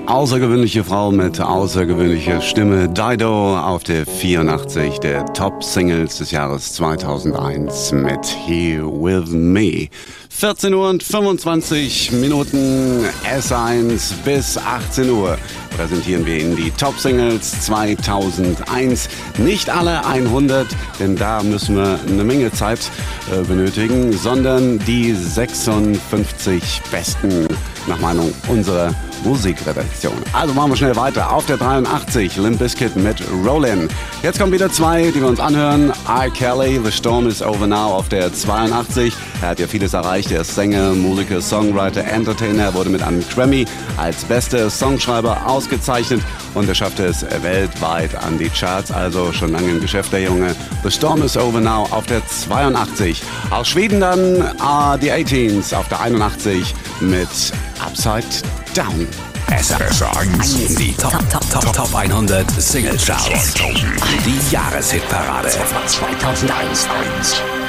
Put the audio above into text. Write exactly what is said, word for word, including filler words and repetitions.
Außergewöhnliche Frau mit außergewöhnlicher Stimme. Dido auf der vierundachtzig der Top-Singles des Jahres zweitausendeins mit Here With Me. vierzehn Uhr und fünfundzwanzig Minuten, S eins bis achtzehn Uhr präsentieren wir Ihnen die Top-Singles zweitausendeins. Nicht alle hundert, denn da müssen wir eine Menge Zeit äh, benötigen, sondern die sechsundfünfzig besten nach Meinung unserer Musikredaktion. Also machen wir schnell weiter. Auf der dreiundachtzig Limp Bizkit mit Rollin'. Jetzt kommen wieder zwei, die wir uns anhören. R. Kelly, The Storm is Over Now auf der zweiundachtzig. Er hat ja vieles erreicht. Er ist Sänger, Musiker, Songwriter, Entertainer. Er wurde mit einem Grammy als bester Songschreiber ausgezeichnet und er schaffte es weltweit an die Charts. Also schon lange im Geschäft, der Junge. The Storm is Over Now auf der zweiundachtzig. Aus Schweden dann uh, die achtzeehns auf der einundachtzig mit Upside Down. S eins, die Top, Top, Top, Top hundert Single Charts. Die Jahreshitparade zweitausendeins.